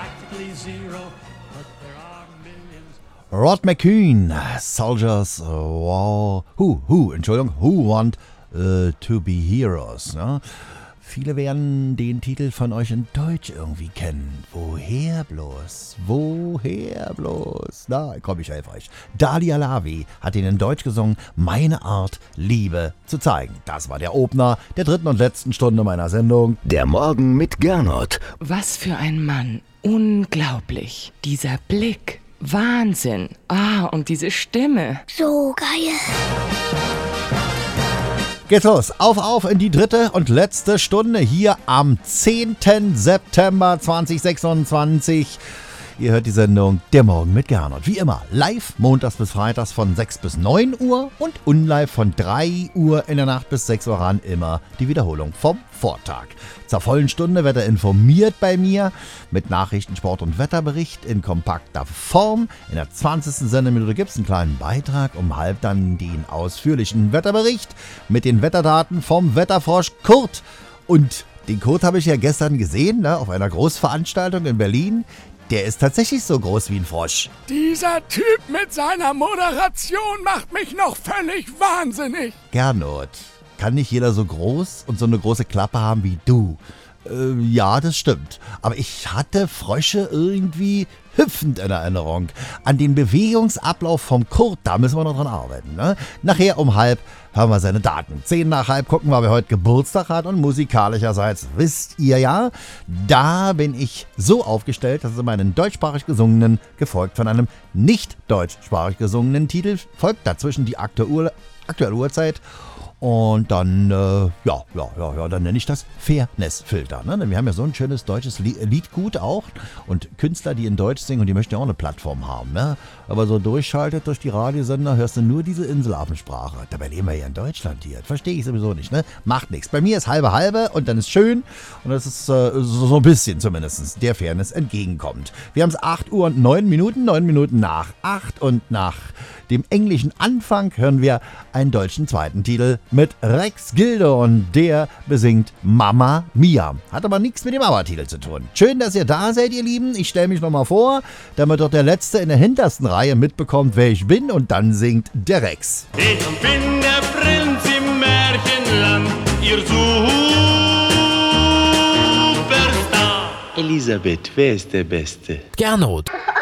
Rod McKuen, Soldiers Who Want to Be Heroes. Ne? Viele werden den Titel von euch in Deutsch irgendwie kennen. Woher bloß? Woher bloß? Na, komm, ich helfe euch. Dali Alavi hat ihn in Deutsch gesungen, Meine Art, Liebe zu zeigen. Das war der Opener der dritten und letzten Stunde meiner Sendung. Der Morgen mit Gernot. Was für ein Mann. Unglaublich. Dieser Blick. Wahnsinn. Und diese Stimme. So geil. Geht's los, auf in die dritte und letzte Stunde hier am 10. September 2026. Ihr hört die Sendung Der Morgen mit Gernot. Wie immer, live montags bis freitags von 6 bis 9 Uhr und unlive von 3 Uhr in der Nacht bis 6 Uhr ran. Immer die Wiederholung vom Vortag. Zur vollen Stunde wird er informiert bei mir mit Nachrichten, Sport und Wetterbericht in kompakter Form. In der 20. Sendeminute gibt es einen kleinen Beitrag, um halb dann den ausführlichen Wetterbericht mit den Wetterdaten vom Wetterfrosch Kurt. Und den Kurt habe ich ja gestern gesehen, auf einer Großveranstaltung in Berlin. Der ist tatsächlich so groß wie ein Frosch. Dieser Typ mit seiner Moderation macht mich noch völlig wahnsinnig. Gernot, kann nicht jeder so groß und so eine große Klappe haben wie du? Ja, das stimmt. Aber ich hatte Frösche irgendwie hüpfend in Erinnerung. An den Bewegungsablauf vom Kurt, da müssen wir noch dran arbeiten. Ne? Nachher um halb hören wir seine Daten. 10 nach halb gucken wir, wer heute Geburtstag hat. Und musikalischerseits wisst ihr ja, da bin ich so aufgestellt, dass es immer einen deutschsprachig gesungenen, gefolgt von einem nicht deutschsprachig gesungenen Titel folgt. Dazwischen die aktuelle Uhrzeit. Und dann, dann nenne ich das Fairness-Filter. Ne? Denn wir haben ja so ein schönes deutsches Liedgut auch und Künstler, die in Deutsch singen und die möchten ja auch eine Plattform haben. Ne? Aber so durchschaltet durch die Radiosender hörst du nur diese Inselaffensprache. Dabei leben wir ja in Deutschland hier. Verstehe ich sowieso nicht. Ne? Macht nichts. Bei mir ist halbe und dann ist schön und das ist so ein bisschen zumindest der Fairness entgegenkommt. Wir haben es 8 Uhr und 9 Minuten, 9 Minuten nach 8 und nach dem englischen Anfang hören wir einen deutschen zweiten Titel mit Rex Gilde und der besingt Mamma Mia. Hat aber nichts mit dem ABBA-Titel zu tun. Schön, dass ihr da seid, ihr Lieben. Ich stelle mich nochmal vor, damit doch der Letzte in der hintersten Reihe mitbekommt, wer ich bin und dann singt der Rex. Ich bin der Prinz im Märchenland, ihr Superstar. Elisabeth, wer ist der Beste? Gernot.